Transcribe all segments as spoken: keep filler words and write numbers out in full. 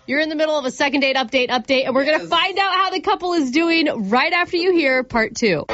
You're in the middle of a second date update update, and we're yes. going to find out how the couple is doing right after you hear part two.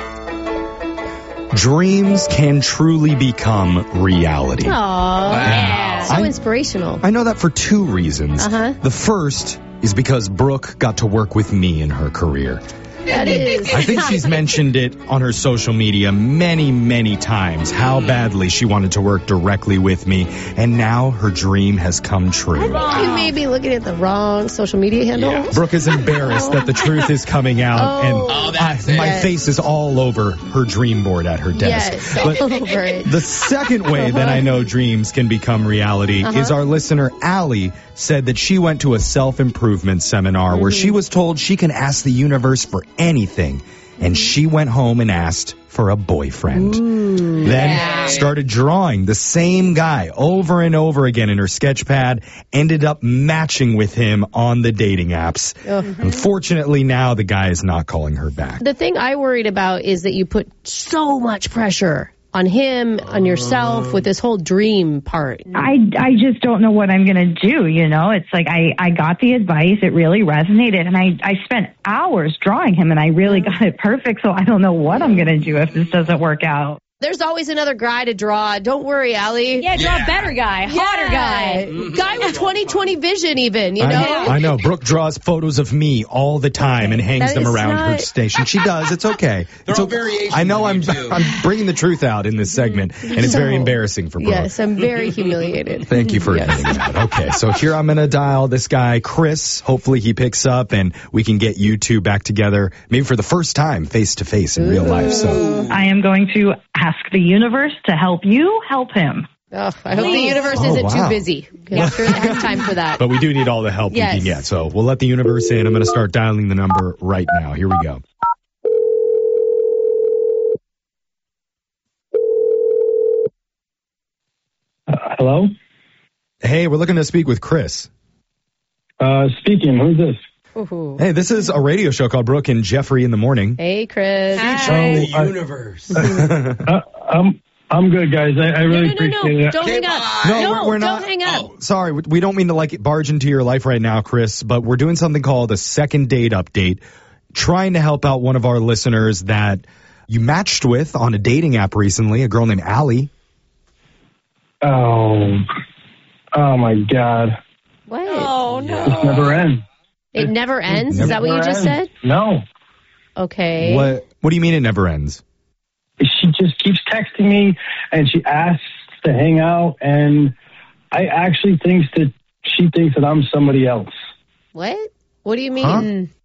Dreams can truly become reality. Aww, wow. yeah. So I, inspirational. I know that for two reasons. Uh-huh. The first is because Brooke got to work with me in her career. That is. I think she's mentioned it on her social media many, many times, how badly she wanted to work directly with me, and now her dream has come true. I think you may be looking at the wrong social media handle. Yeah. Brooke is embarrassed that the truth is coming out, oh. and oh, that's I, it. my yes. face is all over her dream board at her desk. Yes, but all over it. The second way that I know dreams can become reality uh-huh. is our listener, Allie, said that she went to a self-improvement seminar mm-hmm. where she was told she can ask the universe for anything. And she went home and asked for a boyfriend. Ooh, then yeah. started drawing the same guy over and over again in her sketch pad, ended up matching with him on the dating apps. Mm-hmm. Unfortunately, now the guy is not calling her back. The thing I worried about is that you put so much pressure on him, on yourself, with this whole dream part. I, I just don't know what I'm going to do, you know? It's like I, I got the advice. It really resonated. And I, I spent hours drawing him, and I really got it perfect. So I don't know what I'm going to do if this doesn't work out. There's always another guy to draw. Don't worry, Allie. Yeah, draw yeah. a better guy, hotter yeah. guy. Mm-hmm. Guy with twenty twenty vision even, you know? I know. I know. Brooke draws photos of me all the time and hangs That them is around not... her station. She does. It's okay. They're it's all okay. variations I know of I'm, you, too. I'm bringing the truth out in this segment, and it's So, very embarrassing for Brooke. Yes, I'm very humiliated. Thank you for yes. admitting that. Okay, so here I'm going to dial this guy, Chris. Hopefully he picks up, and we can get you two back together, maybe for the first time, face-to-face in real life. So I am going to ask the universe to help you help him. Oh, I hope the universe Oh, isn't wow. too busy. I'm sure they have time for that. But we do need all the help Yes. we can get. So we'll let the universe in. I'm going to start dialing the number right now. Here we go. Uh, hello? Hey, we're looking to speak with Chris. Uh, speaking. Who's this? Ooh. Hey, this is a radio show called Brooke and Jeffrey in the Morning. Hey, Chris. Featuring the I- universe. uh, I'm I'm good, guys. I, I really no, no, no, appreciate no. it. Don't hang up. bye. No, No, we're, we're not. don't hang up. Oh, sorry, we- we don't mean to like barge into your life right now, Chris, but we're doing something called a second date update, trying to help out one of our listeners that you matched with on a dating app recently, a girl named Allie. Oh, oh my God! What? Oh, no. This never ends. It never ends? Never Is that what you Never just ends. said? No. Okay. What What do you mean it never ends? She just keeps texting me, and she asks to hang out, and I actually think that she thinks that I'm somebody else. What? What do you mean? Huh? Mm.